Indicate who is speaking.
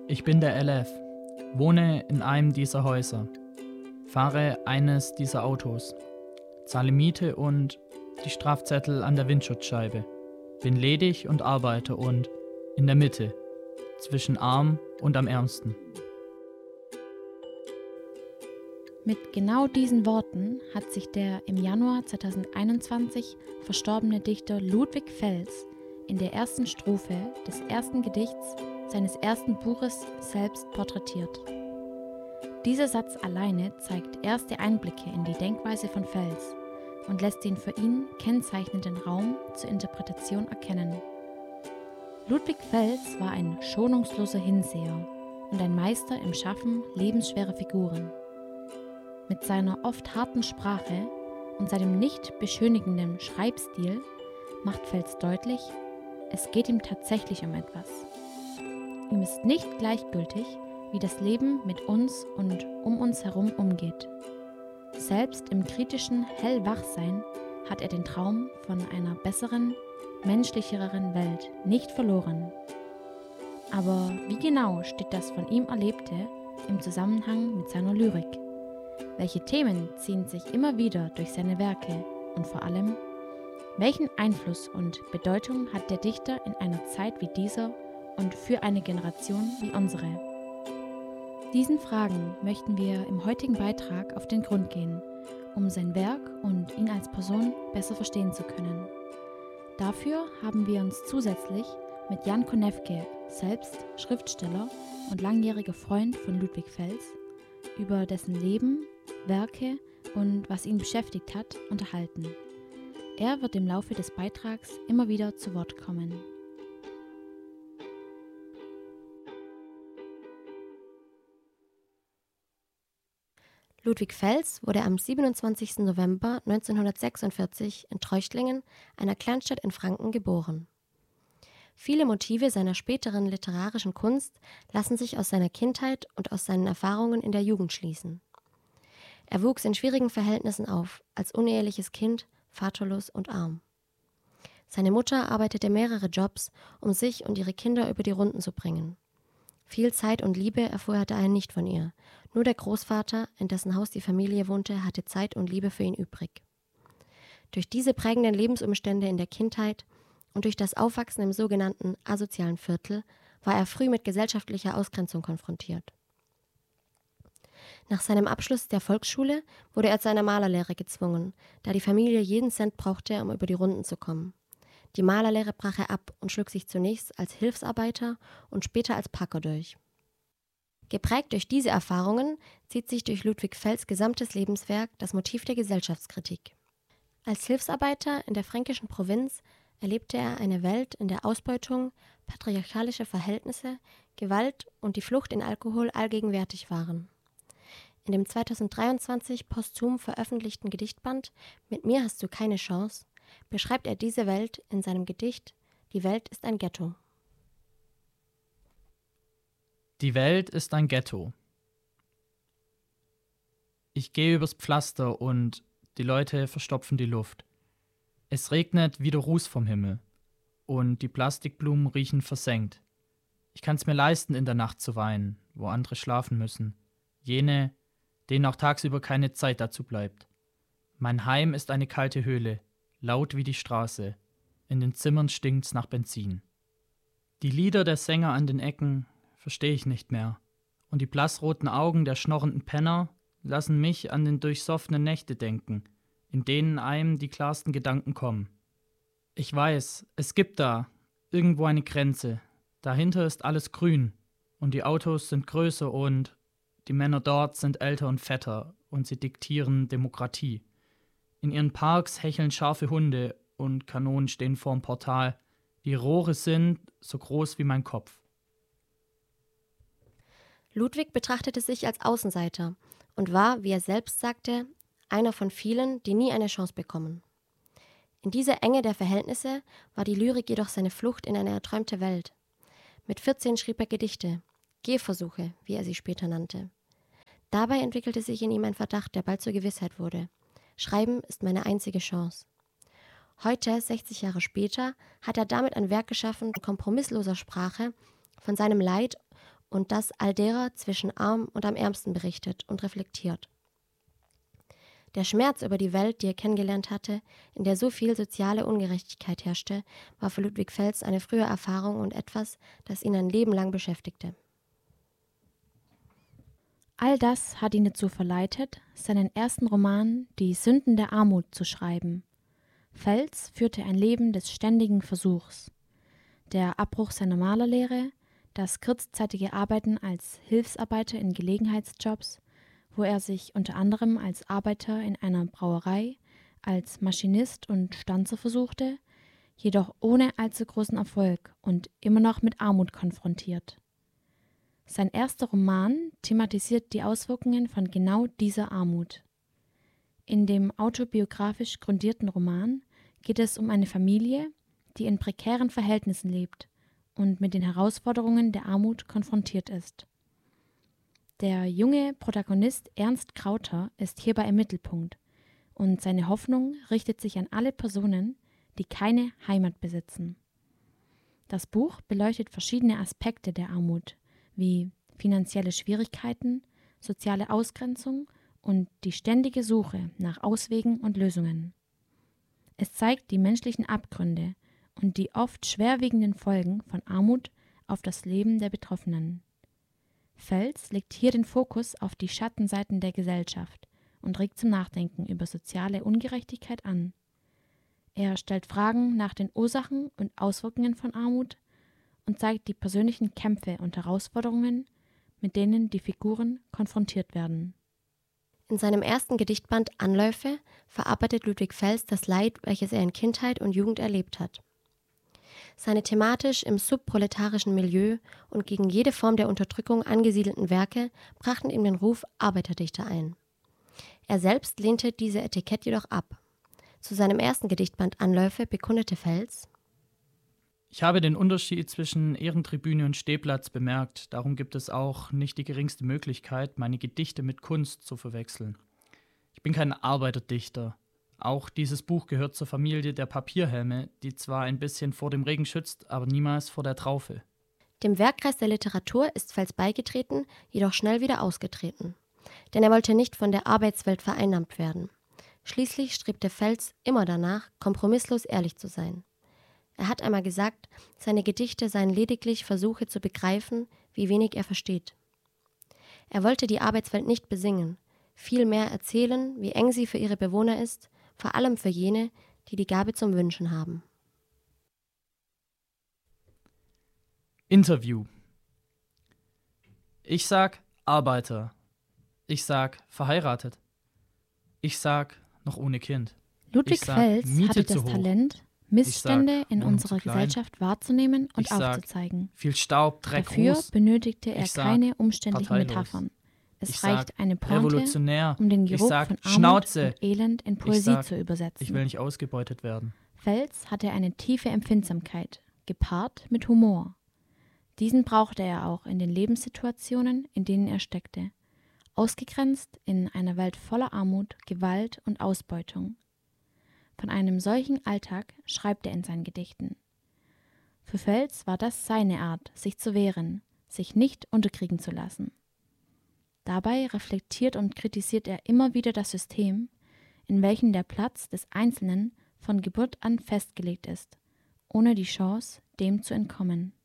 Speaker 1: Ich bin der LF, wohne in einem dieser Häuser, fahre eines dieser Autos, zahle Miete und die Strafzettel an der Windschutzscheibe, bin ledig und arbeite und in der Mitte, zwischen arm und am ärmsten.
Speaker 2: Mit genau diesen Worten hat sich der im Januar 2021 verstorbene Dichter Ludwig Fels in der ersten Strophe des ersten Gedichts seines ersten Buches selbst porträtiert. Dieser Satz alleine zeigt erste Einblicke in die Denkweise von Fels und lässt den für ihn kennzeichnenden Raum zur Interpretation erkennen. Ludwig Fels war ein schonungsloser Hinseher und ein Meister im Schaffen lebensschwerer Figuren. Mit seiner oft harten Sprache und seinem nicht beschönigenden Schreibstil macht Fels deutlich, es geht ihm tatsächlich um etwas. Ihm ist nicht gleichgültig, wie das Leben mit uns und um uns herum umgeht. Selbst im kritischen Hellwachsein hat er den Traum von einer besseren, menschlicheren Welt nicht verloren. Aber wie genau steht das von ihm Erlebte im Zusammenhang mit seiner Lyrik? Welche Themen ziehen sich immer wieder durch seine Werke und vor allem, welchen Einfluss und Bedeutung hat der Dichter in einer Zeit wie dieser und für eine Generation wie unsere? Diesen Fragen möchten wir im heutigen Beitrag auf den Grund gehen, um sein Werk und ihn als Person besser verstehen zu können. Dafür haben wir uns zusätzlich mit Jan Konewke, selbst Schriftsteller und langjähriger Freund von Ludwig Fels, über dessen Leben, Werke und was ihn beschäftigt hat, unterhalten. Er wird im Laufe des Beitrags immer wieder zu Wort kommen.
Speaker 3: Ludwig Fels wurde am 27. November 1946 in Treuchtlingen, einer Kleinstadt in Franken, geboren. Viele Motive seiner späteren literarischen Kunst lassen sich aus seiner Kindheit und aus seinen Erfahrungen in der Jugend schließen. Er wuchs in schwierigen Verhältnissen auf, als uneheliches Kind, vaterlos und arm. Seine Mutter arbeitete mehrere Jobs, um sich und ihre Kinder über die Runden zu bringen. Viel Zeit und Liebe erfuhr er daher nicht von ihr. Nur der Großvater, in dessen Haus die Familie wohnte, hatte Zeit und Liebe für ihn übrig. Durch diese prägenden Lebensumstände in der Kindheit und durch das Aufwachsen im sogenannten asozialen Viertel war er früh mit gesellschaftlicher Ausgrenzung konfrontiert. Nach seinem Abschluss der Volksschule wurde er zu einer Malerlehre gezwungen, da die Familie jeden Cent brauchte, um über die Runden zu kommen. Die Malerlehre brach er ab und schlug sich zunächst als Hilfsarbeiter und später als Packer durch. Geprägt durch diese Erfahrungen zieht sich durch Ludwig Fels gesamtes Lebenswerk das Motiv der Gesellschaftskritik. Als Hilfsarbeiter in der fränkischen Provinz erlebte er eine Welt, in der Ausbeutung, patriarchalische Verhältnisse, Gewalt und die Flucht in Alkohol allgegenwärtig waren. In dem 2023 posthum veröffentlichten Gedichtband »Mit mir hast du keine Chance« beschreibt er diese Welt in seinem Gedicht »Die Welt ist ein Ghetto«.
Speaker 1: Die Welt ist ein Ghetto. Ich gehe übers Pflaster und die Leute verstopfen die Luft. Es regnet wie der Ruß vom Himmel und die Plastikblumen riechen versenkt. Ich kann's mir leisten, in der Nacht zu weinen, wo andere schlafen müssen. Jene, denen auch tagsüber keine Zeit dazu bleibt. Mein Heim ist eine kalte Höhle, laut wie die Straße. In den Zimmern stinkt's nach Benzin. Die Lieder der Sänger an den Ecken verstehe ich nicht mehr. Und die blassroten Augen der schnorrenden Penner lassen mich an den durchsoffenen Nächte denken, in denen einem die klarsten Gedanken kommen. Ich weiß, es gibt da irgendwo eine Grenze. Dahinter ist alles grün und die Autos sind größer und die Männer dort sind älter und fetter und sie diktieren Demokratie. In ihren Parks hecheln scharfe Hunde und Kanonen stehen vorm Portal. Die Rohre sind so groß wie mein Kopf.
Speaker 3: Ludwig betrachtete sich als Außenseiter und war, wie er selbst sagte, einer von vielen, die nie eine Chance bekommen. In dieser Enge der Verhältnisse war die Lyrik jedoch seine Flucht in eine erträumte Welt. Mit 14 schrieb er Gedichte, Gehversuche, wie er sie später nannte. Dabei entwickelte sich in ihm ein Verdacht, der bald zur Gewissheit wurde. Schreiben ist meine einzige Chance. Heute, 60 Jahre später, hat er damit ein Werk geschaffen, in kompromissloser Sprache von seinem Leid und das all derer zwischen arm und am ärmsten berichtet und reflektiert. Der Schmerz über die Welt, die er kennengelernt hatte, in der so viel soziale Ungerechtigkeit herrschte, war für Ludwig Fels eine frühe Erfahrung und etwas, das ihn ein Leben lang beschäftigte.
Speaker 2: All das hat ihn dazu verleitet, seinen ersten Roman »Die Sünden der Armut« zu schreiben. Fels führte ein Leben des ständigen Versuchs. Der Abbruch seiner Malerlehre, das kurzzeitige Arbeiten als Hilfsarbeiter in Gelegenheitsjobs, wo er sich unter anderem als Arbeiter in einer Brauerei, als Maschinist und Stanzer versuchte, jedoch ohne allzu großen Erfolg und immer noch mit Armut konfrontiert. Sein erster Roman thematisiert die Auswirkungen von genau dieser Armut. In dem autobiografisch grundierten Roman geht es um eine Familie, die in prekären Verhältnissen lebt und mit den Herausforderungen der Armut konfrontiert ist. Der junge Protagonist Ernst Krauter ist hierbei im Mittelpunkt und seine Hoffnung richtet sich an alle Personen, die keine Heimat besitzen. Das Buch beleuchtet verschiedene Aspekte der Armut, wie finanzielle Schwierigkeiten, soziale Ausgrenzung und die ständige Suche nach Auswegen und Lösungen. Es zeigt die menschlichen Abgründe und die oft schwerwiegenden Folgen von Armut auf das Leben der Betroffenen. Fels legt hier den Fokus auf die Schattenseiten der Gesellschaft und regt zum Nachdenken über soziale Ungerechtigkeit an. Er stellt Fragen nach den Ursachen und Auswirkungen von Armut und zeigt die persönlichen Kämpfe und Herausforderungen, mit denen die Figuren konfrontiert werden.
Speaker 3: In seinem ersten Gedichtband »Anläufe« verarbeitet Ludwig Fels das Leid, welches er in Kindheit und Jugend erlebt hat. Seine thematisch im subproletarischen Milieu und gegen jede Form der Unterdrückung angesiedelten Werke brachten ihm den Ruf Arbeiterdichter ein. Er selbst lehnte diese Etikett jedoch ab. Zu seinem ersten Gedichtband »Anläufe« bekundete Fels:
Speaker 1: Ich habe den Unterschied zwischen Ehrentribüne und Stehplatz bemerkt, darum gibt es auch nicht die geringste Möglichkeit, meine Gedichte mit Kunst zu verwechseln. Ich bin kein Arbeiterdichter. Auch dieses Buch gehört zur Familie der Papierhelme, die zwar ein bisschen vor dem Regen schützt, aber niemals vor der Traufe.
Speaker 3: Dem Werkkreis der Literatur ist Fels beigetreten, jedoch schnell wieder ausgetreten. Denn er wollte nicht von der Arbeitswelt vereinnahmt werden. Schließlich strebte Fels immer danach, kompromisslos ehrlich zu sein. Er hat einmal gesagt, seine Gedichte seien lediglich Versuche zu begreifen, wie wenig er versteht. Er wollte die Arbeitswelt nicht besingen, vielmehr erzählen, wie eng sie für ihre Bewohner ist, vor allem für jene, die die Gabe zum Wünschen haben.
Speaker 1: Interview. Ich sag Arbeiter. Ich sag verheiratet. Ich sag noch ohne Kind.
Speaker 2: Ludwig Fels hatte das Talent, Missstände in unserer Gesellschaft wahrzunehmen und aufzuzeigen.
Speaker 1: Viel Staub, Dreck,
Speaker 2: Dafür
Speaker 1: Ruß.
Speaker 2: benötigte er keine umständlichen
Speaker 1: parteilos.
Speaker 2: Metaphern. Es
Speaker 1: Ich
Speaker 2: reicht
Speaker 1: sag
Speaker 2: eine Pointe,
Speaker 1: revolutionär.
Speaker 2: um den
Speaker 1: Ich
Speaker 2: Geruch
Speaker 1: sag
Speaker 2: von Armut
Speaker 1: Schnauze.
Speaker 2: und Elend in
Speaker 1: Ich
Speaker 2: Poesie
Speaker 1: sag,
Speaker 2: zu übersetzen.
Speaker 1: Ich will nicht ausgebeutet werden.
Speaker 2: Fels hatte eine tiefe Empfindsamkeit, gepaart mit Humor. Diesen brauchte er auch in den Lebenssituationen, in denen er steckte. Ausgegrenzt in einer Welt voller Armut, Gewalt und Ausbeutung. Von einem solchen Alltag schreibt er in seinen Gedichten. Für Fels war das seine Art, sich zu wehren, sich nicht unterkriegen zu lassen. Dabei reflektiert und kritisiert er immer wieder das System, in welchem der Platz des Einzelnen von Geburt an festgelegt ist, ohne die Chance, dem zu entkommen.